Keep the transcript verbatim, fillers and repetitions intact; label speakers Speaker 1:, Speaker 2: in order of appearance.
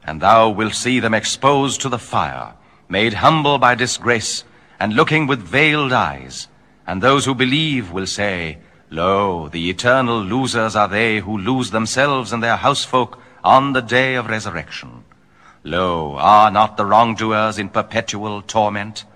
Speaker 1: And thou wilt see them exposed to the fire, made humble by disgrace, and looking with veiled eyes. And those who believe will say, Lo, the eternal losers are they who lose themselves and their housefolk on the day of resurrection. Lo, are not the wrongdoers in perpetual torment?